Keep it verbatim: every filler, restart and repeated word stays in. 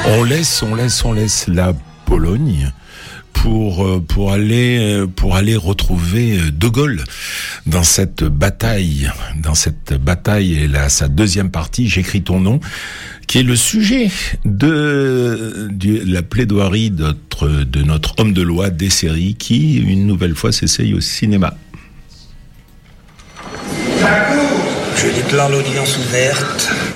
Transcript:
On laisse, on laisse, on laisse la Pologne pour pour aller pour aller retrouver De Gaulle dans cette bataille, dans cette bataille et là sa deuxième partie, j'écris ton nom, qui est le sujet de, de la plaidoirie de notre, de notre homme de loi des séries qui une nouvelle fois s'essaye au cinéma. Je déclare l'audience ouverte.